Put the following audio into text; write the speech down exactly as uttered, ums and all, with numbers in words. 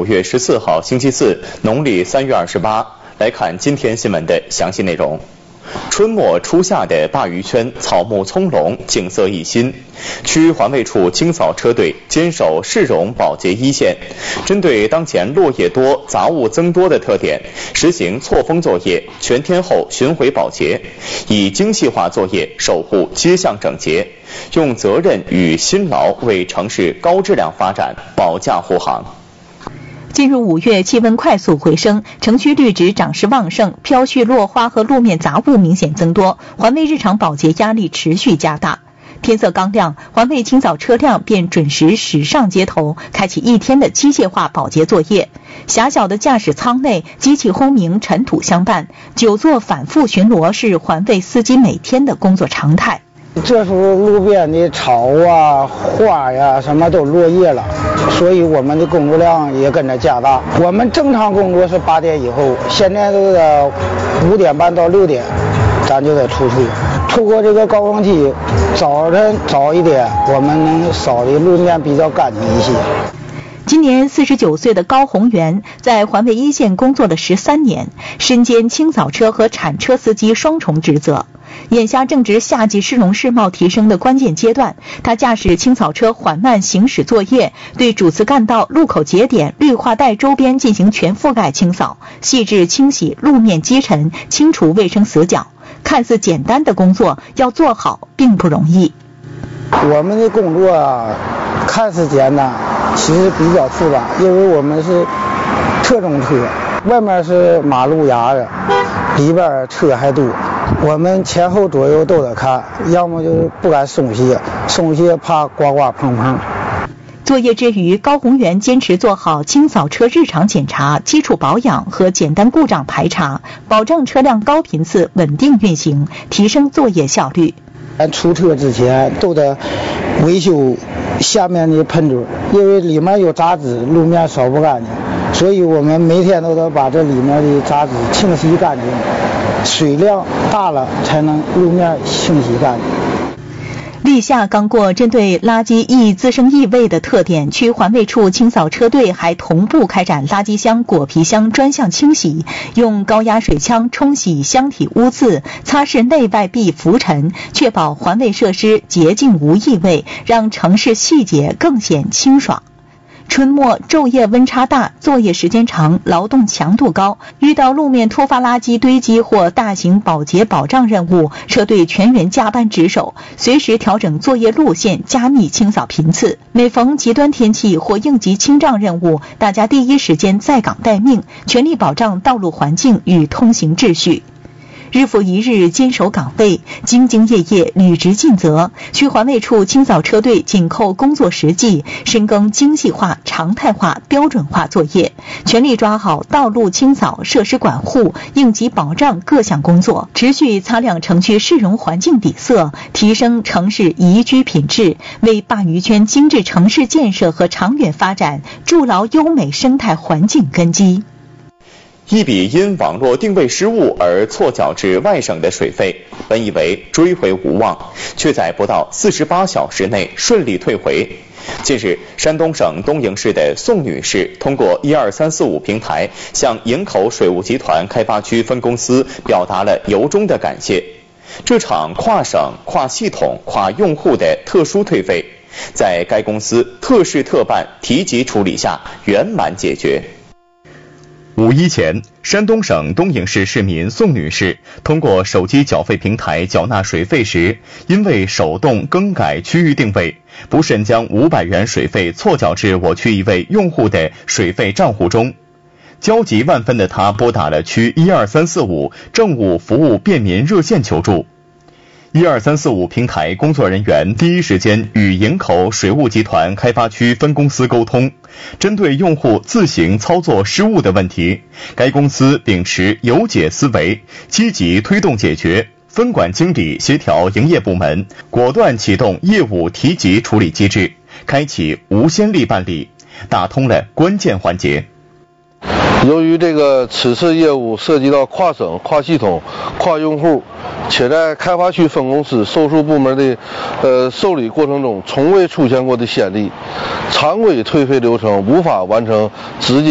五月十四号星期四，农历三月二十八。来看今天新闻的详细内容。春末初夏的鲅鱼圈草木葱茏，景色一新。区环卫处清扫车队坚守市容保洁一线，针对当前落叶多、杂物增多的特点，实行错峰作业、全天候巡回保洁，以精细化作业守护街巷整洁，用责任与辛劳为城市高质量发展保驾护航。 进入五月，气温快速回升，城区绿植长势旺盛，飘絮落花和路面杂物明显增多，环卫日常保洁压力持续加大。天色刚亮，环卫清扫车辆便准时驶上街头，开启一天的机械化保洁作业。狭小的驾驶舱内，机器轰鸣，尘土相伴，久坐反复巡逻是环卫司机每天的工作常态。 这时候路边的草啊、花呀什么都落叶了，所以我们的工作量也跟着加大。我们正常工作是八点以后，现在都在五点半到六点，咱就得出去。通过这个高峰期，早晨早一点，我们能扫的路面比较干净一些。 今年四十九岁的高宏元在环卫一线工作了十三年，身兼清扫车和铲车司机双重职责。眼下正值夏季市容市貌提升的关键阶段，他驾驶清扫车缓慢行驶作业，对主次干道、路口节点、绿化带周边进行全覆盖清扫，细致清洗路面积尘，清除卫生死角。看似简单的工作，要做好并不容易。 我们的工作啊，看似简单，其实比较复杂，因为我们是特种车，外面是马路牙子，里边车还多，我们前后左右都得看，要么就是不敢松懈，松懈怕刮刮碰碰。 作业之余，高宏元坚持做好清扫车日常检查、基础保养和简单故障排查，保证车辆高频次稳定运行，提升作业效率。 咱出车之前都得维修下面的喷嘴，因为里面有杂质，路面扫不干净，所以我们每天都得把这里面的杂质清洗干净，水量大了才能路面清洗干净。 立夏刚过，针对垃圾易滋生异味的特点，区环卫处清扫车队还同步开展垃圾箱、果皮箱专项清洗，用高压水枪冲洗箱体污渍，擦拭内外壁浮尘，确保环卫设施洁净无异味，让城市细节更显清爽。春末昼夜温差大，作业时间长，劳动强度高，遇到路面突发垃圾堆积或大型保洁保障任务，车队全员加班值守，随时调整作业路线，加密清扫频次。每逢极端天气或应急清障任务，大家第一时间在岗待命，全力保障道路环境与通行秩序。日复一日坚守岗位，兢兢业业，履职尽责。区环卫处清扫车队紧扣工作实际，深耕精细化、常态化、标准化作业，全力抓好道路清扫、设施管护、应急保障各项工作，持续擦亮城区市容环境底色，提升城市宜居品质，为鲅鱼圈精致城市建设和长远发展筑牢优美生态环境根基。 一笔因网络定位失误而错缴至外省的水费，本以为追回无望，却在不到四十八小时内顺利退回。近日，山东省东营市的宋女士通过一二三四五平台向营口水务集团开发区分公司表达了由衷的感谢。这场跨省、跨系统、跨用户的特殊退费，在该公司特事特办、提级处理下圆满解决。五一前，山东省东营市市民宋女士通过手机缴费平台缴纳水费时，因为手动更改区域定位，不慎将五百元水费错缴至我区一位用户的水费账户中。焦急万分的她拨打了区一二三四五政务服务便民热线求助。一二三四五平台工作人员第一时间与营口水务集团开发区分公司沟通，针对用户自行操作失误的问题，该公司秉持有解思维，积极推动解决，分管经理协调营业部门，果断启动业务提级处理机制，开启无先例办理，打通了关键环节。 由于这个此次业务涉及到跨省、跨系统、跨用户，且在开发区分公司收数部门的呃受理过程中从未出现过的先例，常规退费流程无法完成直接